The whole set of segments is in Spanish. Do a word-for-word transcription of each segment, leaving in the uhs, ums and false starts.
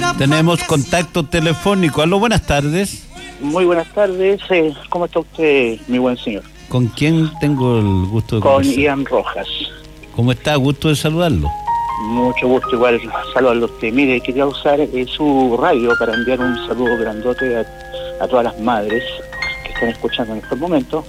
Tenemos contacto telefónico. Aló, buenas tardes. Muy buenas tardes. Eh, ¿Cómo está usted, mi buen señor? ¿Con quién tengo el gusto de conversar? Con Ian Rojas. ¿Cómo está? Gusto de saludarlo. Mucho gusto, igual saludarlo a usted. Mire, quería usar eh, su radio para enviar un saludo grandote a, a todas las madres que están escuchando en estos momentos.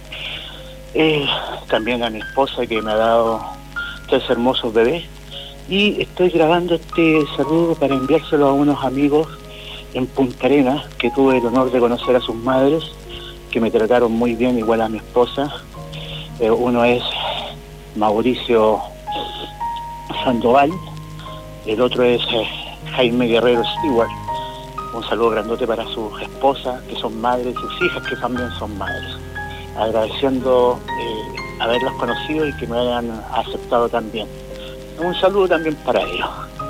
Eh, también a mi esposa que me ha dado tres hermosos bebés. Y estoy grabando este saludo para enviárselo a unos amigos en Punta Arenas, que tuve el honor de conocer a sus madres, que me trataron muy bien, igual a mi esposa. Eh, uno es Mauricio Sandoval, el otro es eh, Jaime Guerrero Stewart. Un saludo grandote para sus esposas, que son madres, y sus hijas, que también son madres. Agradeciendo eh, haberlas conocido y que me hayan aceptado también. Un saludo también para ellos.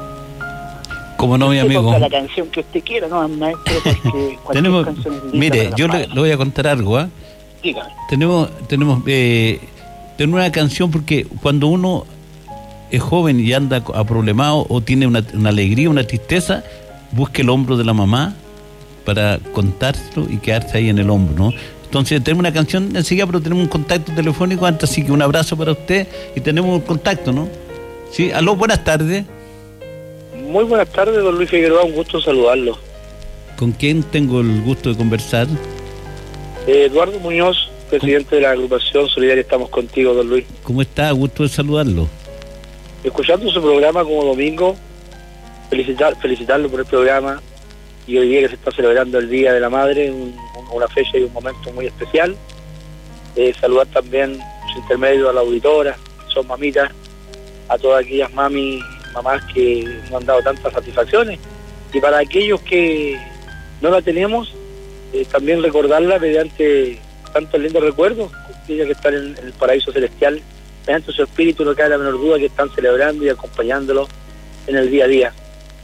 Como no, mi amigo. Ponga la canción que usted quiera, ¿no, maestro? Porque tenemos, mire, yo le, le voy a contar algo, ¿eh? Dígame. Tenemos, tenemos, eh, tenemos una canción porque cuando uno es joven y anda aproblemado o tiene una, una alegría, una tristeza, busque el hombro de la mamá para contárselo y quedarse ahí en el hombro, ¿no? Entonces tenemos una canción enseguida, pero tenemos un contacto telefónico antes, así que un abrazo para usted y tenemos un contacto, ¿no? Sí, aló, buenas tardes. Muy buenas tardes, don Luis Figueroa, un gusto saludarlo. ¿Con quién tengo el gusto de conversar? Eh, Eduardo Muñoz, presidente de la agrupación Solidaria Estamos Contigo, don Luis. ¿Cómo está? Gusto de saludarlo. Escuchando su programa como domingo, felicitar, felicitarlo por el programa y hoy día que se está celebrando el Día de la Madre, un, una fecha y un momento muy especial. Eh, saludar también su intermedio a la auditora, que son mamitas, a todas aquellas mami, mamás que nos han dado tantas satisfacciones, y para aquellos que no la tenemos, eh, también recordarla mediante tantos lindos recuerdos, aquellas que están en, en el paraíso celestial, mediante su espíritu, no cabe la menor duda que están celebrando y acompañándolo en el día a día.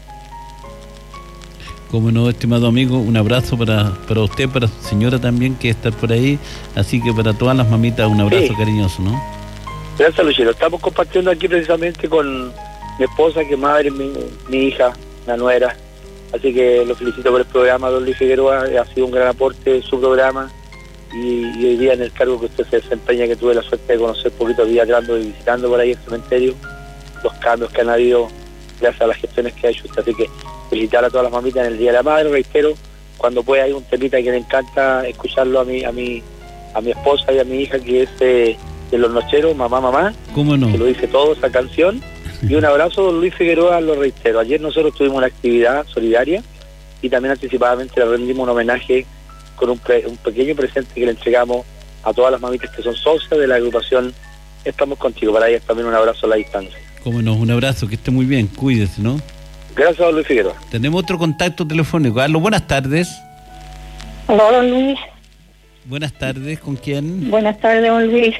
Como no, estimado amigo, un abrazo para, para usted, para su señora también, que está por ahí, así que para todas las mamitas un abrazo sí. Cariñoso, ¿no? Gracias, Luchero. Estamos compartiendo aquí precisamente con mi esposa, que es madre, mi, mi hija, la nuera. Así que lo felicito por el programa, don Luis Figueroa. Ha sido un gran aporte su programa. Y, y hoy día en el cargo que usted se desempeña, que tuve la suerte de conocer poquitos días atrás y visitando por ahí el cementerio, los cambios que han habido gracias a las gestiones que ha hecho usted. Así que felicitar a todas las mamitas en el Día de la Madre. Reitero, cuando pueda hay un temita que me encanta escucharlo a mi, a mi, a mi esposa y a mi hija, que es... Eh, de los nocheros, Mamá, Mamá, ¿cómo no? Que lo dice todo esa canción. Y un abrazo, don Luis Figueroa, lo reitero. Ayer nosotros tuvimos una actividad solidaria y también anticipadamente le rendimos un homenaje con un, pre, un pequeño presente que le entregamos a todas las mamitas que son socias de la agrupación Estamos Contigo. Para ellas también un abrazo a la distancia. Cómo no, un abrazo, que esté muy bien, cuídese, ¿no? Gracias, don Luis Figueroa. Tenemos otro contacto telefónico. Aló, buenas tardes. Hola, don Luis. Buenas tardes, ¿con quién? Buenas tardes, don Luis.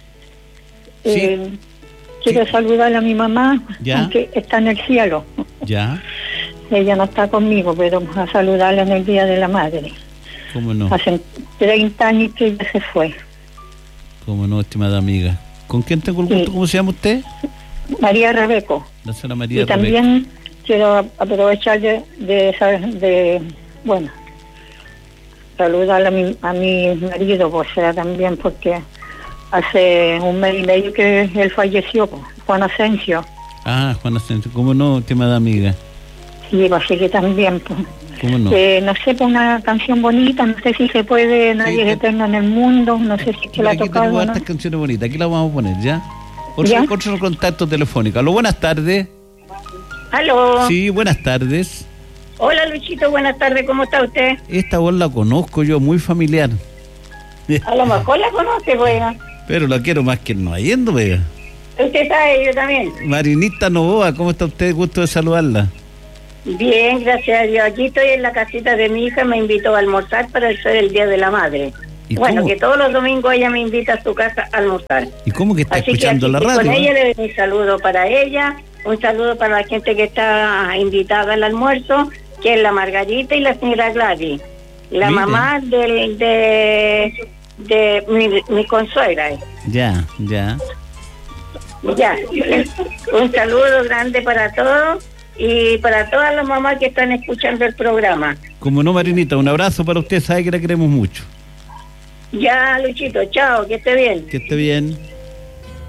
Sí. Eh, quiero sí. saludar a mi mamá, ¿Ya? Aunque está en el cielo. Ya. Ella no está conmigo, pero a saludarla en el Día de la Madre. ¿Cómo no? Hace treinta años que ella se fue. ¿Cómo no, estimada amiga? ¿Con quién tengo el gusto? Sí. ¿Cómo se llama usted? María Rebeco. La señora María y Rebeco. También quiero aprovechar de, de, de bueno, saludar a mi, a mi marido, pues sea también, porque hace un mes y medio que él falleció, Juan Asensio. Ah, Juan Asensio, ¿cómo no, estimada amiga? Sí, así que también, pues. ¿Cómo no? Eh, no sé, pues una canción bonita, no sé si se puede, Nadie es eterno en el mundo, no sé si se la ha tocado. Aquí tenemos ¿no? Estas canciones bonitas, aquí las vamos a poner, ¿ya? Otro, ¿Ya? otro contacto telefónico. Aló, buenas tardes. Aló. Sí, buenas tardes. Hola, Luchito, buenas tardes, ¿cómo está usted? Esta voz la conozco yo, muy familiar. A lo mejor la conoce, pues. Pero la quiero más que el no yendo, vea. Usted sabe, yo también. Marinita Novoa, ¿cómo está usted? Gusto de saludarla. Bien, gracias a Dios. Aquí estoy en la casita de mi hija, me invitó a almorzar para el ser el Día de la Madre. Bueno, cómo? Que todos los domingos ella me invita a su casa a almorzar. ¿Y cómo que está Así escuchando que la radio? Con ¿eh? ella le doy un saludo para ella, un saludo para la gente que está invitada al almuerzo, que es la Margarita y la señora Gladys. La Mire. mamá del, de, de mi, mi consuegra. Ya, ya. Ya, un saludo grande para todos y para todas las mamás que están escuchando el programa. Como no, Marinita, un abrazo para usted, sabe que la queremos mucho. Ya, Luchito, chao, que esté bien. Que esté bien.